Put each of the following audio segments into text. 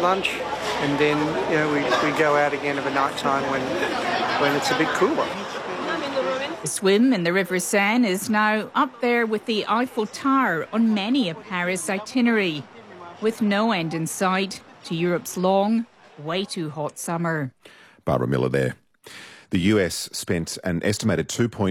lunch, and then we go out again of a night time when it's a bit cooler. The swim in the River Seine is now up there with the Eiffel Tower on many a Paris itinerary, with no end in sight to Europe's long, way too hot summer. Barbara Miller there. The US spent an estimated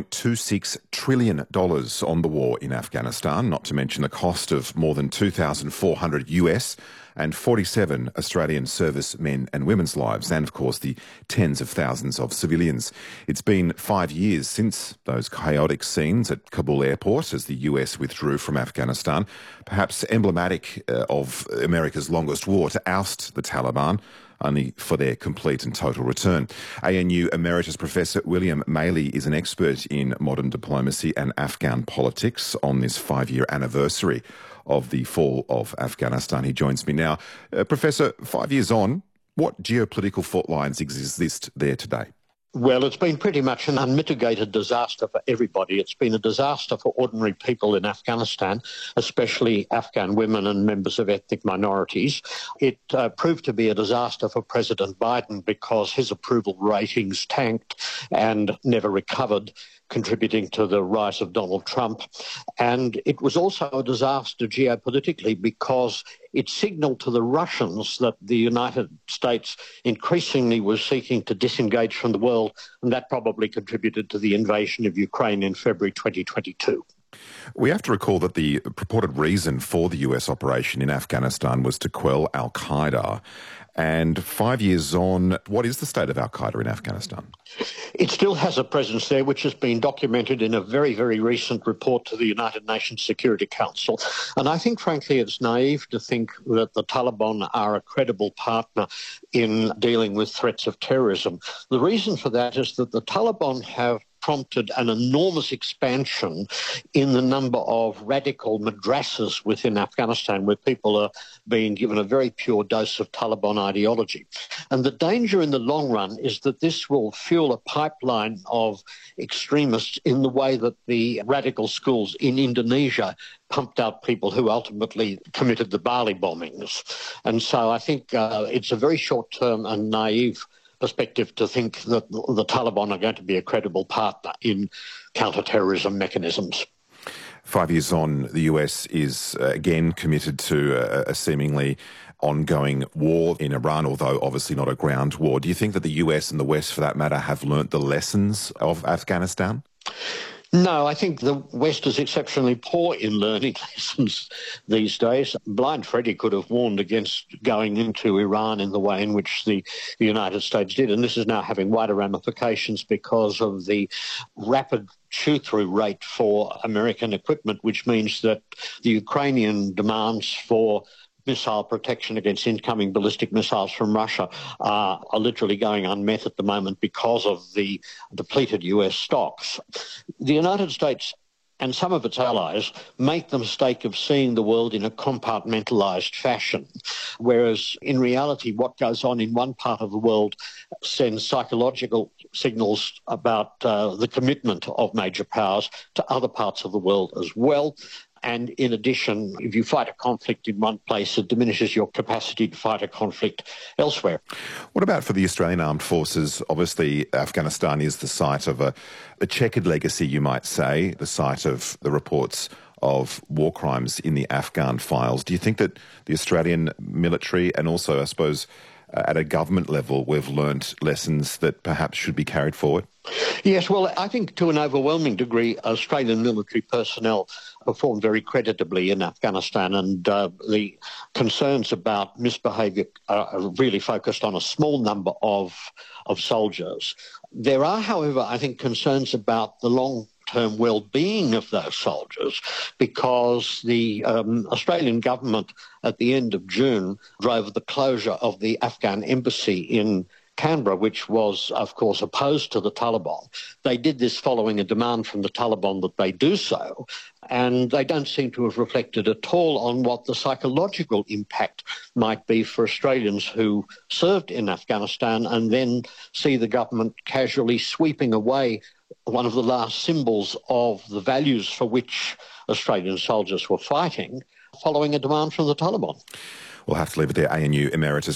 $2.26 trillion on the war in Afghanistan, not to mention the cost of more than 2,400 US and 47 Australian servicemen and women's lives, and of course the tens of thousands of civilians. It's been 5 years since those chaotic scenes at Kabul airport as the US withdrew from Afghanistan, perhaps emblematic of America's longest war to oust the Taliban, only for their complete and total return. ANU Emeritus Professor William Maley is an expert in modern diplomacy and Afghan politics on this 5-year anniversary of the fall of Afghanistan. He joins me now. Professor, 5 years on, what geopolitical fault lines exist there today? Well, it's been pretty much an unmitigated disaster for everybody. It's been a disaster for ordinary people in Afghanistan, especially Afghan women and members of ethnic minorities. It proved to be a disaster for President Biden because his approval ratings tanked and never recovered, contributing to the rise of Donald Trump. And it was also a disaster geopolitically because it signalled to the Russians that the United States increasingly was seeking to disengage from the world, and that probably contributed to the invasion of Ukraine in February 2022. We have to recall that the purported reason for the US operation in Afghanistan was to quell al-Qaeda. And 5 years on, what is the state of al-Qaeda in Afghanistan? It still has a presence there, which has been documented in a very, very recent report to the United Nations Security Council. And I think, frankly, it's naive to think that the Taliban are a credible partner in dealing with threats of terrorism. The reason for that is that the Taliban have prompted an enormous expansion in the number of radical madrasas within Afghanistan, where people are being given a very pure dose of Taliban ideology. And the danger in the long run is that this will fuel a pipeline of extremists in the way that the radical schools in Indonesia pumped out people who ultimately committed the Bali bombings. And so I think it's a very short-term and naive perspective to think that the Taliban are going to be a credible partner in counter-terrorism mechanisms. 5 years on, the US is again committed to a seemingly ongoing war in Iran, although obviously not a ground war. Do you think that the US and the West, for that matter, have learnt the lessons of Afghanistan? No, I think the West is exceptionally poor in learning lessons these days. Blind Freddy could have warned against going into Iran in the way in which the United States did, and this is now having wider ramifications because of the rapid chew-through rate for American equipment, which means that the Ukrainian demands for missile protection against incoming ballistic missiles from Russia are literally going unmet at the moment because of the depleted US stocks. The United States and some of its allies make the mistake of seeing the world in a compartmentalised fashion, whereas in reality what goes on in one part of the world sends psychological signals about the commitment of major powers to other parts of the world as well. And in addition, if you fight a conflict in one place, it diminishes your capacity to fight a conflict elsewhere. What about for the Australian Armed Forces? Obviously, Afghanistan is the site of a checkered legacy, you might say, the site of the reports of war crimes in the Afghan files. Do you think that the Australian military and also, I suppose, at a government level, we've learnt lessons that perhaps should be carried forward? Yes, well, I think to an overwhelming degree, Australian military personnel performed very creditably in Afghanistan, and the concerns about misbehaviour are really focused on a small number of soldiers. There are, however, I think concerns about the long-term well-being of those soldiers, because the Australian government at the end of June drove the closure of the Afghan embassy in Canberra, which was, of course, opposed to the Taliban. They did this following a demand from the Taliban that they do so, and they don't seem to have reflected at all on what the psychological impact might be for Australians who served in Afghanistan and then see the government casually sweeping away one of the last symbols of the values for which Australian soldiers were fighting following a demand from the Taliban. We'll have to leave it there. ANU Emeritus